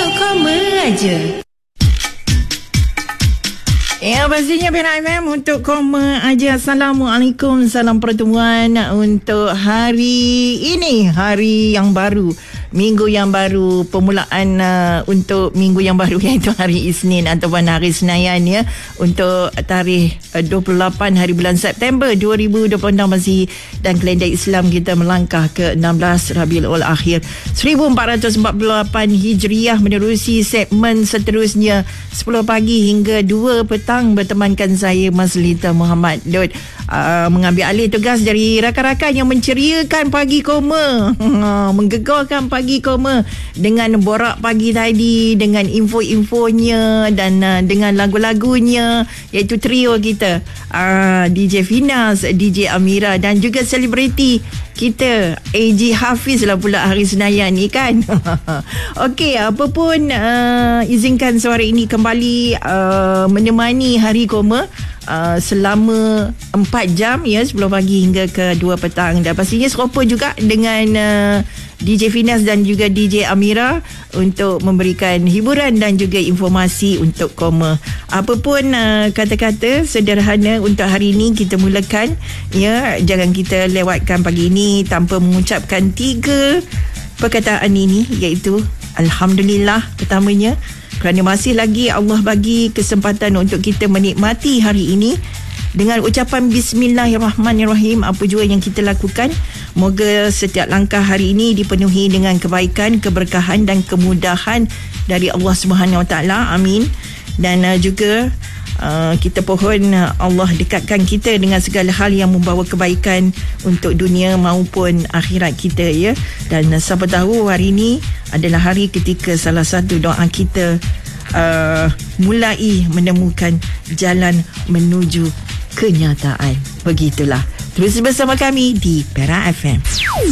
Untuk koma aja. Ya, pastinya Perak FM untuk koma aja. Assalamualaikum, salam pertemuan untuk hari ini, hari yang baru, minggu yang baru, permulaan untuk minggu yang baru, iaitu hari Isnin ataupun hari Senayan ya, untuk tarikh 28 hari bulan September 2026 masih, dan kalender Islam kita melangkah ke 16 Rabiul Akhir 1448 Hijriah, menerusi segmen seterusnya 10 pagi hingga 2 petang bertemankan saya Mazlita Muhammad Lod, mengambil alih tugas dari rakan-rakan yang menceriakan pagi koma, menggegarkan pagi koma dengan borak pagi tadi, dengan info-infonya dan dengan lagu-lagunya, iaitu trio kita, DJ Finas, DJ Amira dan juga selebriti kita AJ Hafiz lah pula hari Senayan ni kan. Okey, apa pun izinkan suara ini kembali menemani hari koma selama 4 jam ya, 10 pagi hingga ke 2 petang, dan pastinya serupa juga dengan DJ Finas dan juga DJ Amira untuk memberikan hiburan dan juga informasi untuk koma. Apapun kata-kata sederhana untuk hari ini kita mulakan ya, jangan kita lewatkan pagi ini tanpa mengucapkan 3 perkataan ini, iaitu Alhamdulillah pertamanya, kerana masih lagi Allah bagi kesempatan untuk kita menikmati hari ini dengan ucapan Bismillahirrahmanirrahim. Apa jua yang kita lakukan, moga setiap langkah hari ini dipenuhi dengan kebaikan, keberkahan dan kemudahan dari Allah Subhanahu Wa Taala. Amin. Dan juga kita pohon Allah dekatkan kita dengan segala hal yang membawa kebaikan untuk dunia maupun akhirat kita ya. Dan siapa tahu hari ini adalah hari ketika salah satu doa kita mulai menemukan jalan menuju kenyataan. Begitulah. Terus bersama kami di Perak FM.